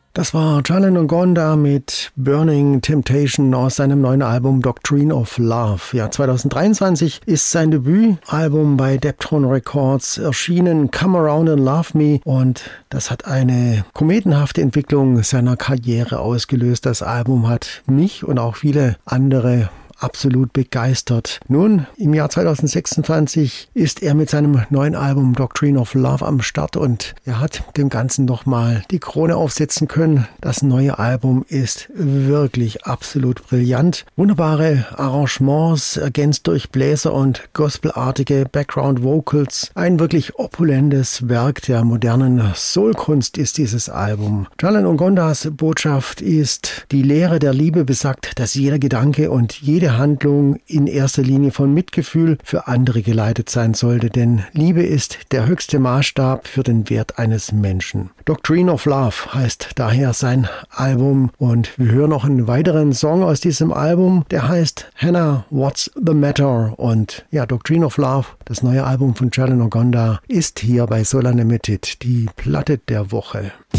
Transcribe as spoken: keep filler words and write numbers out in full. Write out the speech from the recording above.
Das war Jalen Ngonda mit Burning Temptation aus seinem neuen Album Doctrine of Love. Ja, zwanzig dreiundzwanzig ist sein Debütalbum bei Deptone Records erschienen, Come Around and Love Me. Und das hat eine kometenhafte Entwicklung seiner Karriere ausgelöst. Das Album hat mich und auch viele andere absolut begeistert. Nun, im Jahr zwanzig sechsundzwanzig ist er mit seinem neuen Album Doctrine of Love am Start und er hat dem Ganzen nochmal die Krone aufsetzen können. Das neue Album ist wirklich absolut brillant. Wunderbare Arrangements, ergänzt durch Bläser und gospelartige Background Vocals. Ein wirklich opulentes Werk der modernen Soulkunst ist dieses Album. Jalen Ngondas Botschaft ist: Die Lehre der Liebe besagt, dass jeder Gedanke und jede Handlung in erster Linie von Mitgefühl für andere geleitet sein sollte, denn Liebe ist der höchste Maßstab für den Wert eines Menschen. Doctrine of Love heißt daher sein Album und wir hören noch einen weiteren Song aus diesem Album, der heißt Hannah, What's the Matter? Und ja, Doctrine of Love, das neue Album von Jalen Ngonda, ist hier bei Soul Unlimited die Platte der Woche.